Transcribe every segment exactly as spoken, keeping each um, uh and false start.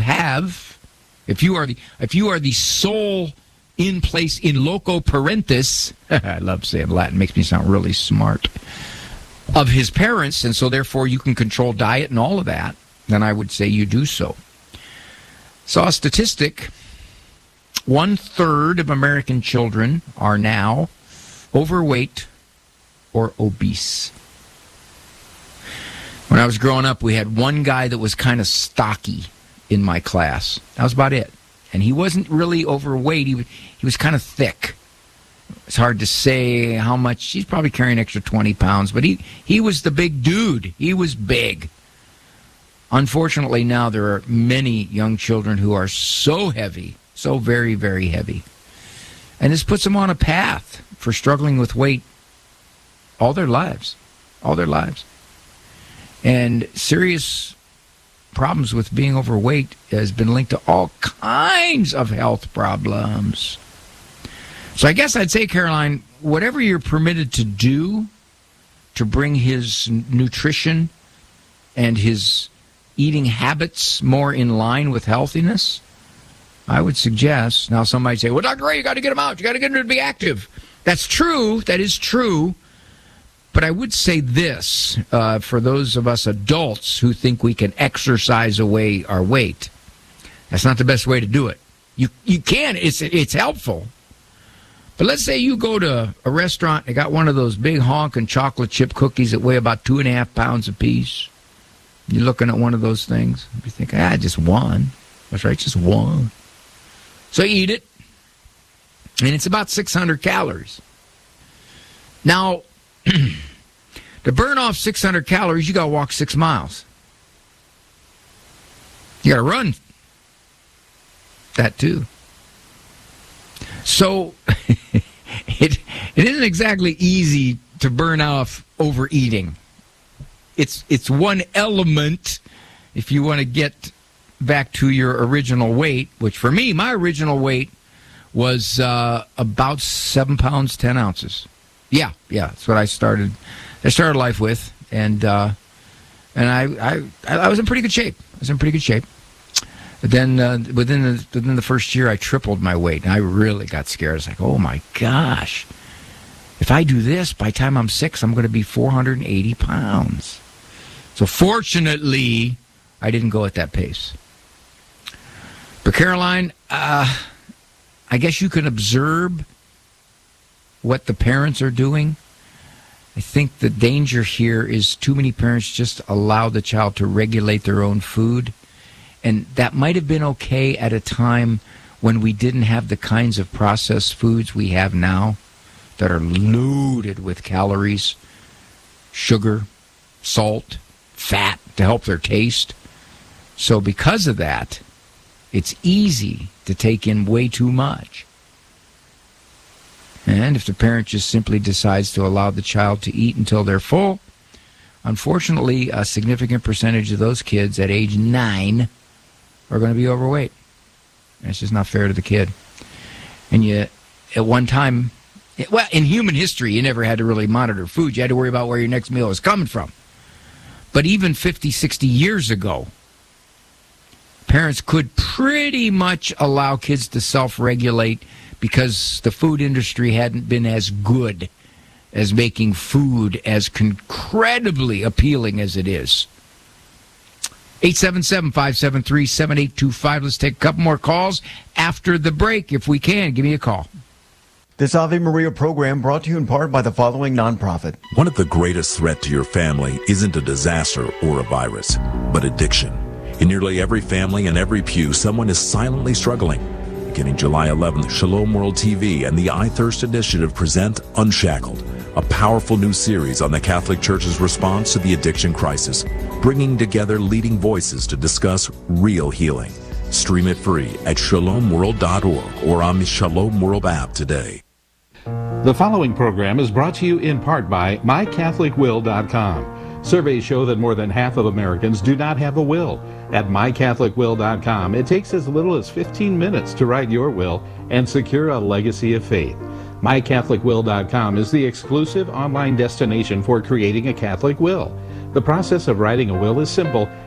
have, if you are the if you are the sole in place in loco parentis, I love saying Latin, makes me sound really smart, of his parents, and so therefore you can control diet and all of that, then I would say you do so. Saw a statistic, one third of American children are now overweight or obese. When I was growing up, we had one guy that was kind of stocky in my class. That was about it. And he wasn't really overweight. He was, he was kind of thick. It's hard to say how much. He's probably carrying an extra twenty pounds, but he, he was the big dude. He was big. Unfortunately, now there are many young children who are so heavy, so very, very heavy. And this puts them on a path for struggling with weight all their lives, all their lives. And serious problems with being overweight has been linked to all kinds of health problems. So I guess I'd say, Caroline, whatever you're permitted to do to bring his nutrition and his eating habits more in line with healthiness, I would suggest. Now, somebody say, well, Doctor Ray, you got to get him out. You got to get him to be active. That's true. That is true. But I would say this, uh, for those of us adults who think we can exercise away our weight, that's not the best way to do it. You you can. It's it's helpful. But let's say you go to a restaurant, they got one of those big honking chocolate chip cookies that weigh about two and a half pounds apiece. You're looking at one of those things. You think, ah, just one. That's right, just one. So you eat it, and it's about six hundred calories. Now, to burn off six hundred calories, you got to walk six miles. You got to run that too. So it it isn't exactly easy to burn off overeating. It's it's one element if you want to get back to your original weight, which for me, my original weight was uh, about seven pounds, ten ounces. Yeah, yeah, that's what I started. I started life with, and uh, and I, I I was in pretty good shape. I was in pretty good shape. But then uh, within the within the first year, I tripled my weight, and I really got scared. I was like, oh my gosh, if I do this, by the time I'm six, I'm going to be four hundred eighty pounds. So fortunately, I didn't go at that pace. But Caroline, uh, I guess you can observe what the parents are doing. I think the danger here is too many parents just allow the child to regulate their own food. And that might have been okay at a time when we didn't have the kinds of processed foods we have now that are loaded with calories, sugar, salt, fat to help their taste. So because of that, it's easy to take in way too much. And if the parent just simply decides to allow the child to eat until they're full, unfortunately, a significant percentage of those kids at age nine are going to be overweight. And it's just not fair to the kid. And you, at one time, well, in human history, you never had to really monitor food. You had to worry about where your next meal was coming from. But even fifty, sixty years ago, parents could pretty much allow kids to self-regulate because the food industry hadn't been as good as making food as incredibly appealing as it is. eight seven seven, five seven three, seven eight two five. Let's take a couple more calls after the break if we can. Give me a call. This Ave Maria program brought to you in part by the following nonprofit. One of the greatest threats to your family isn't a disaster or a virus, but addiction. In nearly every family and every pew, someone is silently struggling. Beginning July eleventh, Shalom World T V and the I Thirst Initiative present Unshackled, a powerful new series on the Catholic Church's response to the addiction crisis, bringing together leading voices to discuss real healing. Stream it free at shalom world dot org or on the Shalom World app today. The following program is brought to you in part by my catholic will dot com. Surveys show that more than half of Americans do not have a will. At my catholic will dot com, it takes as little as fifteen minutes to write your will and secure a legacy of faith. my catholic will dot com is the exclusive online destination for creating a Catholic will. The process of writing a will is simple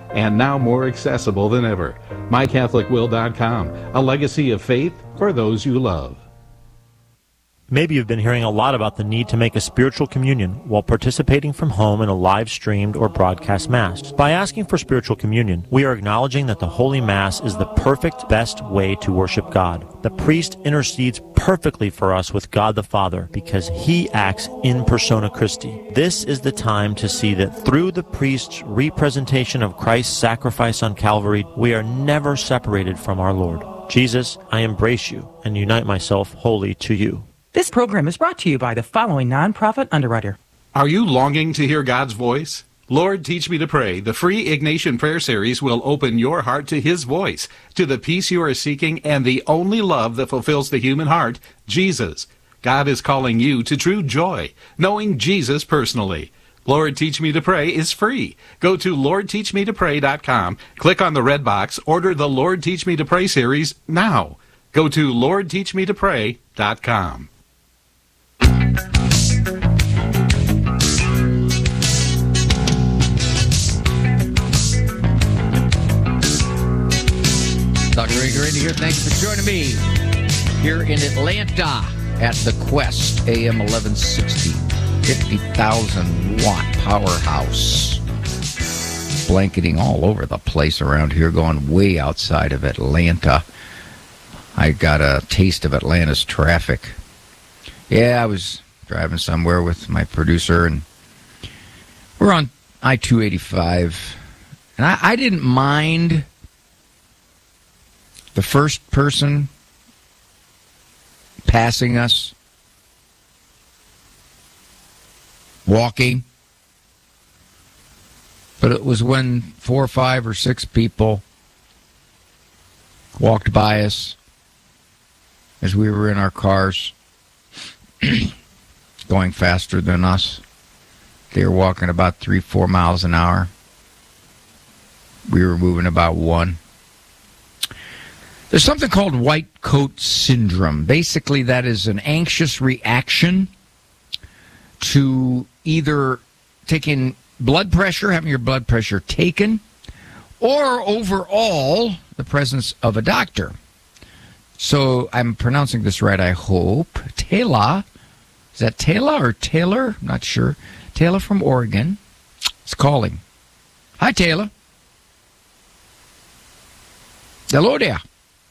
and now more accessible than ever. my catholic will dot com, a legacy of faith for those you love. Maybe you've been hearing a lot about the need to make a spiritual communion while participating from home in a live-streamed or broadcast Mass. By asking for spiritual communion, we are acknowledging that the Holy Mass is the perfect, best way to worship God. The priest intercedes perfectly for us with God the Father because he acts in persona Christi. This is the time to see that through the priest's representation of Christ's sacrifice on Calvary, we are never separated from our Lord. Jesus, I embrace you and unite myself wholly to you. This program is brought to you by the following nonprofit underwriter. Are you longing to hear God's voice? Lord, Teach Me to Pray, the free Ignatian Prayer Series will open your heart to His voice, to the peace you are seeking, and the only love that fulfills the human heart, Jesus. God is calling you to true joy, knowing Jesus personally. Lord, Teach Me to Pray is free. Go to lord teach me to pray dot com, click on the red box, order the Lord, Teach Me to Pray series now. Go to lord teach me to pray dot com. Doctor Ray Grady here. Thank you for joining me here in Atlanta at the Quest A M eleven sixty, fifty thousand watt powerhouse. Blanketing all over the place around here, going way outside of Atlanta. I got a taste of Atlanta's traffic. Yeah, I was driving somewhere with my producer, and we're on I two eighty-five, and I, I didn't mind the first person passing us, walking, but it was when four or five or six people walked by us as we were in our cars, going faster than us. They were walking about three, four miles an hour. We were moving about one. There's something called white coat syndrome. Basically, that is an anxious reaction to either taking blood pressure, having your blood pressure taken, or overall the presence of a doctor. So I'm pronouncing this right, I hope. Taylor, is that Taylor or Taylor? I'm not sure. Taylor from Oregon is calling. Hi, Taylor. Hello there.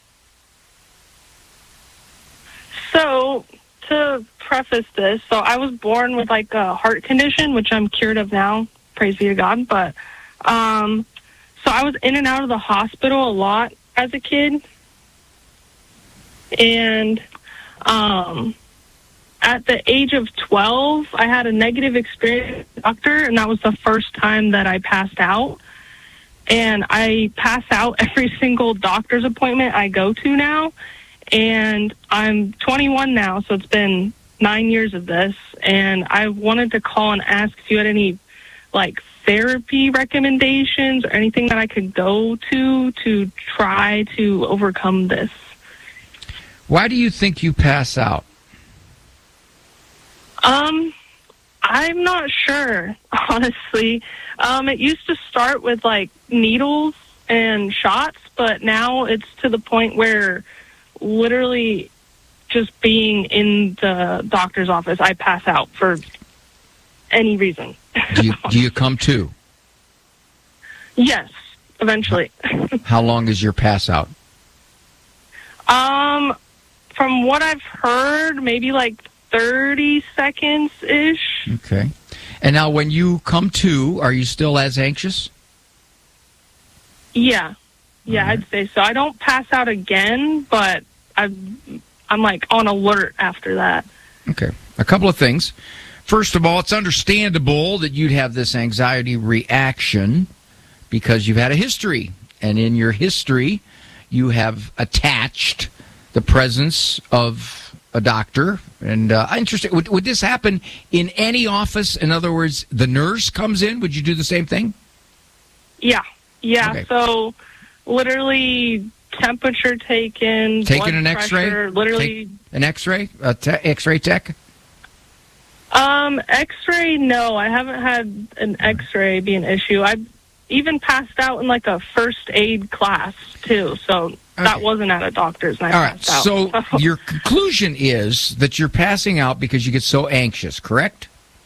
So, to preface this, so I was born with like a heart condition, which I'm cured of now, praise be to God. But, um, so I was in and out of the hospital a lot as a kid. And, um, at the age of twelve, I had a negative experience with a doctor, and that was the first time that I passed out. And I pass out every single doctor's appointment I go to now. And I'm twenty-one now, so it's been nine years of this. And I wanted to call and ask if you had any, like, therapy recommendations or anything that I could go to to try to overcome this. Why do you think you pass out? Um, I'm not sure, honestly. Um, it used to start with, like, needles and shots, but now it's to the point where literally just being in the doctor's office, I pass out for any reason. Do you, do you come to? Yes, eventually. How long is your pass out? Um, from what I've heard, maybe like thirty seconds-ish. Okay. And now when you come to, are you still as anxious? Yeah. Yeah, right. I'd say so. I don't pass out again, but I'm, I'm like on alert after that. Okay. A couple of things. First of all, it's understandable that you'd have this anxiety reaction because you've had a history. And in your history, you have attached the presence of a doctor. And uh, interesting, would, would this happen in any office? In other words, the nurse comes in. Would you do the same thing? Yeah. Yeah. Okay. So literally temperature taken, Taking blood an X-ray? pressure, literally. Take an X-ray? A te- X-ray tech? Um, X-ray, no. I haven't had an X-ray be an issue. I even passed out in like a first aid class too. So okay. that wasn't at a doctor's. And I All right. passed So, out, so your conclusion is that you're passing out because you get so anxious, correct?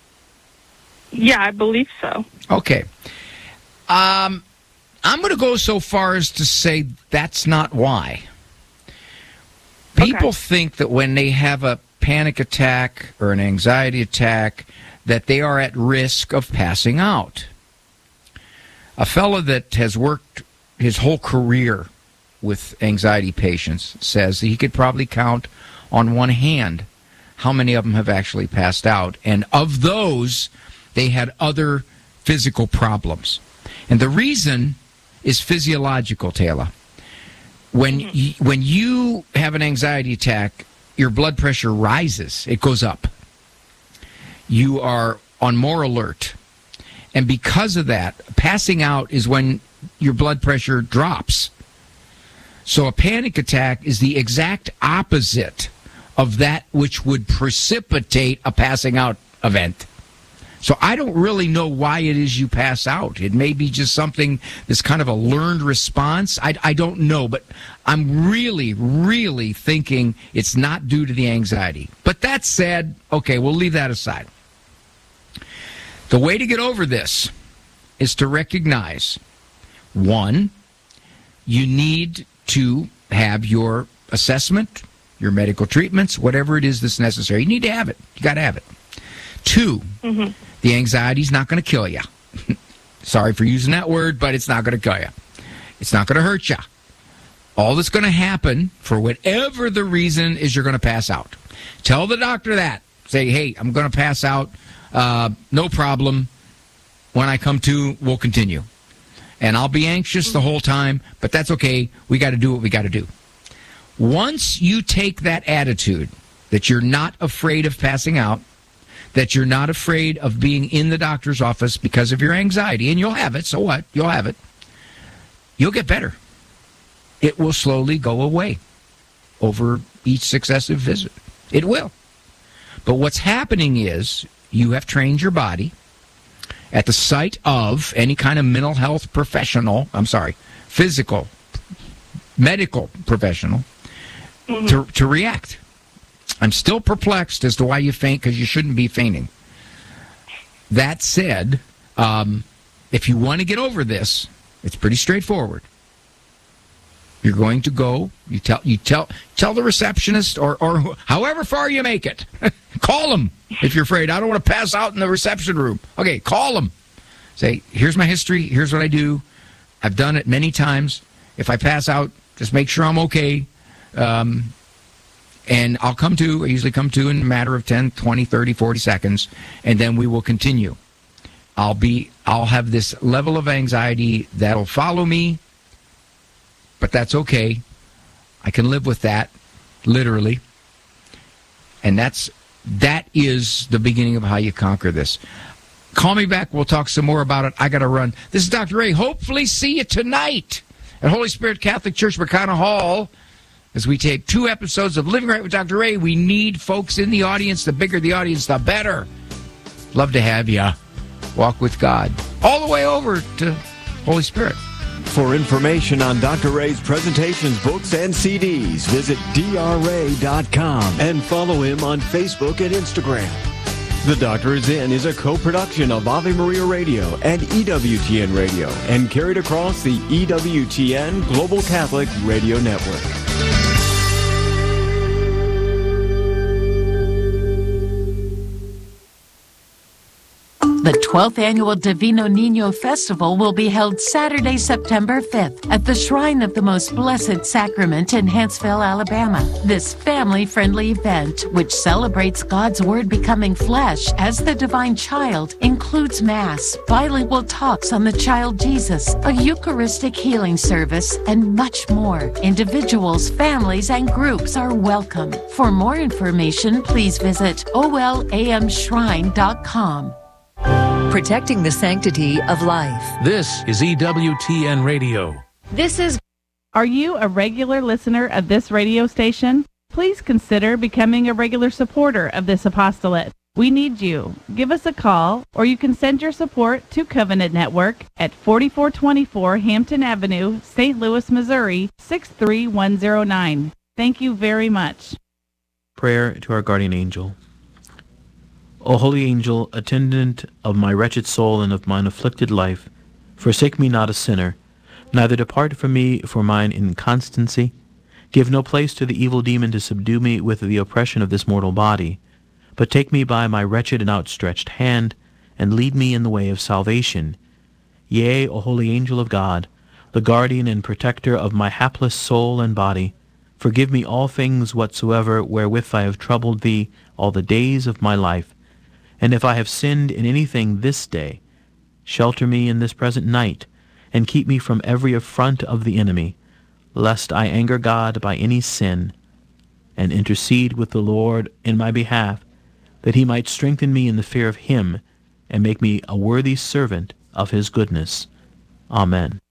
Yeah, I believe so. Okay. Um, I'm going to go so far as to say that's not why. People Okay. think that when they have a panic attack or an anxiety attack, that they are at risk of passing out. A fellow that has worked his whole career with anxiety patients says that he could probably count on one hand how many of them have actually passed out. And of those, they had other physical problems. And the reason is physiological, Taylor. When, Mm-hmm. y- when you have an anxiety attack, your blood pressure rises. It goes up. You are on more alert. And because of that, passing out is when your blood pressure drops. So a panic attack is the exact opposite of that which would precipitate a passing out event. So I don't really know why it is you pass out. It may be just something that's kind of a learned response. I, I don't know, but I'm really, really thinking it's not due to the anxiety. But that said, okay, we'll leave that aside. The way to get over this is to recognize, one, you need to have your assessment, your medical treatments, whatever it is that's necessary. You need to have it. You got to have it. Two, Mm-hmm. the anxiety's not going to kill you. Sorry for using that word, but it's not going to kill you. It's not going to hurt you. All that's going to happen, for whatever the reason, is you're going to pass out. Tell the doctor that. Say, hey, I'm going to pass out. Uh, no problem. When I come to, we'll continue. And I'll be anxious the whole time, but that's okay. We got to do what we got to do. Once you take that attitude that you're not afraid of passing out, that you're not afraid of being in the doctor's office because of your anxiety, and you'll have it, so what? You'll have it. You'll get better. It will slowly go away over each successive visit. It will. But what's happening is you have trained your body at the sight of any kind of mental health professional, I'm sorry, physical, medical professional, mm-hmm. to, to react. I'm still perplexed as to why you faint, because you shouldn't be fainting. That said, um, if you want to get over this, it's pretty straightforward. You're going to go, you tell you tell tell the receptionist, or, or however far you make it. Call them if you're afraid. I don't want to pass out in the reception room. Okay, call them. Say, here's my history. Here's what I do. I've done it many times. If I pass out, just make sure I'm okay. Um, and I'll come to, I usually come to in a matter of ten, twenty, thirty, forty seconds, and then we will continue. I'll be, I'll have this level of anxiety that'll follow me, but that's okay. I can live with that, literally. And that's, that is the beginning of how you conquer this. Call me back. We'll talk some more about it. I got to run. This is Doctor Ray. Hopefully see you tonight at Holy Spirit Catholic Church, McConnell Hall, as we take two episodes of Living Right with Doctor Ray. We need folks in the audience. The bigger the audience, the better. Love to have you. Walk with God. All the way over to Holy Spirit. For information on Doctor Ray's presentations, books, and C Ds, visit D R ray dot com and follow him on Facebook and Instagram. The Doctor Is In is a co-production of Ave Maria Radio and E W T N Radio and carried across the E W T N Global Catholic Radio Network. The twelfth Annual Divino Niño Festival will be held Saturday, September fifth at the Shrine of the Most Blessed Sacrament in Huntsville, Alabama. This family-friendly event, which celebrates God's Word becoming flesh as the divine child, includes Mass, bilingual talks on the child Jesus, a Eucharistic healing service, and much more. Individuals, families, and groups are welcome. For more information, please visit O L A M shrine dot com. Protecting the sanctity of life. This is E W T N Radio. This is... Are you a regular listener of this radio station? Please consider becoming a regular supporter of this apostolate. We need you. Give us a call, or you can send your support to Covenant Network at forty-four twenty-four Hampton Avenue, Saint Louis, Missouri, six three one zero nine. Thank you very much. Prayer to our guardian angel. O holy angel, attendant of my wretched soul and of mine afflicted life, forsake me not a sinner, neither depart from me for mine inconstancy. Give no place to the evil demon to subdue me with the oppression of this mortal body, but take me by my wretched and outstretched hand, and lead me in the way of salvation. Yea, O holy angel of God, the guardian and protector of my hapless soul and body, forgive me all things whatsoever wherewith I have troubled thee all the days of my life. And if I have sinned in anything this day, shelter me in this present night, and keep me from every affront of the enemy, lest I anger God by any sin, and intercede with the Lord in my behalf, that he might strengthen me in the fear of him, and make me a worthy servant of his goodness. Amen.